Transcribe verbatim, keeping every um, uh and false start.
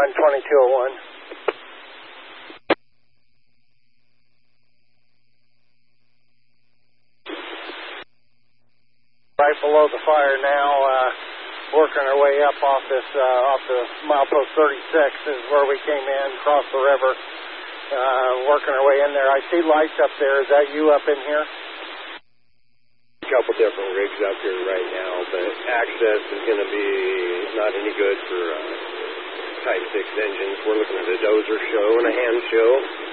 one, twenty-two oh one. Right below the fire now, uh, working our way up off this, uh, off the milepost thirty-six is where we came in, across the river, uh, working our way in there. I see lights up there. Is that you up in here? A couple different rigs up here right now, but access is going to be not any good for uh, Type six engines. We're looking at a dozer show and a hand show.